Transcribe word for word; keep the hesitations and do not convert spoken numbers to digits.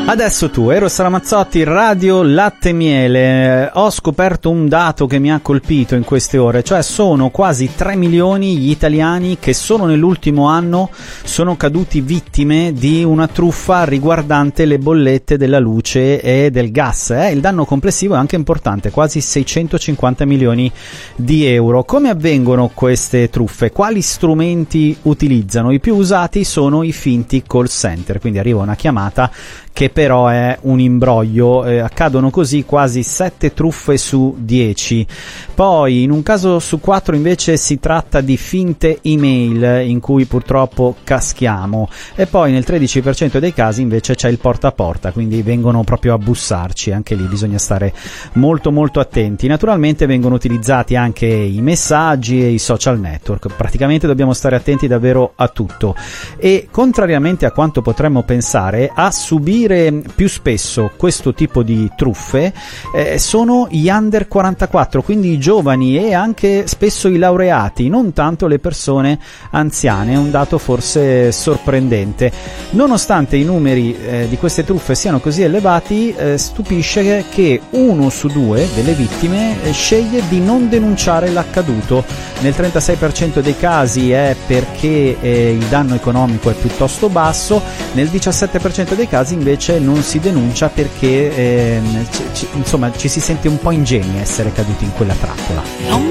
Adesso tu, Eros Ramazzotti, Radio Latte Miele. Ho scoperto un dato che mi ha colpito in queste ore, cioè sono quasi tre milioni gli italiani che solo nell'ultimo anno sono caduti vittime di una truffa riguardante le bollette della luce e del gas. Eh? Il danno complessivo è anche importante, quasi seicentocinquanta milioni di euro. Come avvengono queste truffe? Quali strumenti utilizzano? I più usati sono i finti call center, quindi arriva una chiamata che però è un imbroglio, eh, accadono così quasi sette truffe su dieci. Poi in un caso su quattro invece si tratta di finte email in cui purtroppo caschiamo, e poi nel tredici per cento dei casi invece c'è il porta a porta, quindi vengono proprio a bussarci, anche lì bisogna stare molto molto attenti. Naturalmente vengono utilizzati anche i messaggi e i social network, praticamente dobbiamo stare attenti davvero a tutto, e contrariamente a quanto potremmo pensare, a subire più spesso questo tipo di truffe eh, sono gli under quarantaquattro, quindi i giovani e anche spesso i laureati, non tanto le persone anziane. È un dato forse sorprendente. Nonostante i numeri eh, di queste truffe siano così elevati, eh, stupisce che uno su due delle vittime eh, sceglie di non denunciare l'accaduto. Nel trentasei per cento dei casi è perché eh, il danno economico è piuttosto basso, nel diciassette per cento dei casi invece non si denuncia perché eh, c- c- insomma ci si sente un po' ingenui a essere caduti in quella trappola.